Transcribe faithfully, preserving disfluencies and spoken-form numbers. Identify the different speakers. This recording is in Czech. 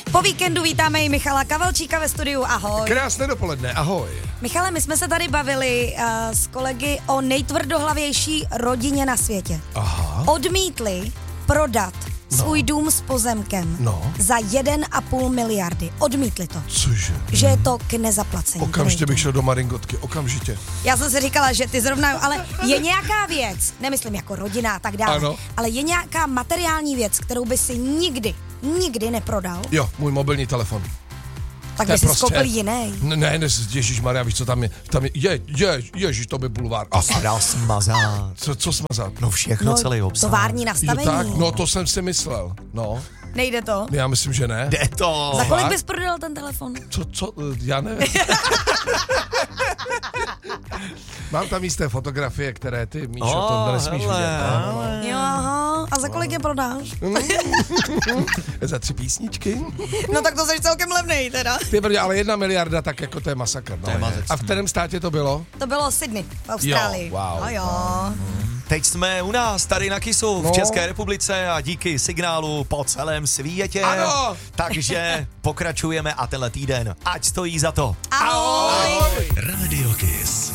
Speaker 1: Po víkendu vítáme i Michala Kavalčíka ve studiu, ahoj.
Speaker 2: Krásné dopoledne, ahoj.
Speaker 1: Michale, my jsme se tady bavili uh, s kolegy o nejtvrdohlavější rodině na světě.
Speaker 2: Aha.
Speaker 1: Odmítli prodat
Speaker 2: No.
Speaker 1: svůj dům s pozemkem
Speaker 2: No.
Speaker 1: za jeden a půl miliardy. Odmítli to.
Speaker 2: Cože?
Speaker 1: Že je to k nezaplacení.
Speaker 2: Okamžitě bych šel do Maringotky, okamžitě.
Speaker 1: Já jsem si říkala, že ty zrovna, ale je nějaká věc, nemyslím jako rodina a tak dále,
Speaker 2: Ano.
Speaker 1: ale je nějaká materiální věc, kterou by si nikdy, nikdy neprodal,
Speaker 2: Jo, můj mobilní telefon.
Speaker 1: tak
Speaker 2: To
Speaker 1: by
Speaker 2: je
Speaker 1: si
Speaker 2: prostě-
Speaker 1: skoupil jiný.
Speaker 2: Ne, ne, ježišmarja, víš, co tam je? Tam je, je, je ježiš, to by bulvár. A
Speaker 3: Dá smazat.
Speaker 2: co, co smazat?
Speaker 3: No všechno,
Speaker 1: No,
Speaker 3: celý obsah.
Speaker 1: tovární
Speaker 2: Jo,
Speaker 1: nastavení.
Speaker 2: tak, no to jsem si myslel, no.
Speaker 1: Nejde to?
Speaker 2: Já myslím, že ne.
Speaker 3: Jde to.
Speaker 1: Za kolik
Speaker 2: fakt?
Speaker 1: bys prodal ten telefon?
Speaker 2: Co, co, já nevím. Mám tam jisté fotografie, které ty, Míšo,
Speaker 3: Oh,
Speaker 2: to nesmíš
Speaker 3: hele,
Speaker 2: vidět.
Speaker 3: hele.
Speaker 1: Jo, aha. A za kolik je prodáš?
Speaker 2: Za tři písničky?
Speaker 1: No tak to jsi celkem levnej teda.
Speaker 2: Ty brdě, ale jedna miliarda, tak jako to je masakr. No.
Speaker 3: To je mazec.
Speaker 2: A v kterém státě to bylo?
Speaker 1: To bylo Sydney v Austrálii.
Speaker 2: Jo, wow.
Speaker 1: No jo.
Speaker 3: Teď jsme u nás, tady na Kisu, v
Speaker 2: No.
Speaker 3: České republice a díky signálu po celém světě.
Speaker 2: Ano.
Speaker 3: Takže pokračujeme a tenhle týden, ať stojí za to.
Speaker 1: Ahoj.
Speaker 4: Radio Kiss.